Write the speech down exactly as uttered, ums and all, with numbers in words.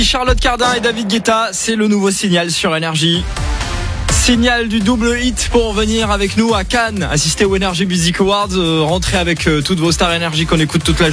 Charlotte Cardin et David Guetta, c'est le nouveau Signal sur Énergie. Signal du double hit pour venir avec nous à Cannes, assister au Energy Music Awards, euh, rentrer avec euh, toutes vos stars Énergie qu'on écoute toute la journée.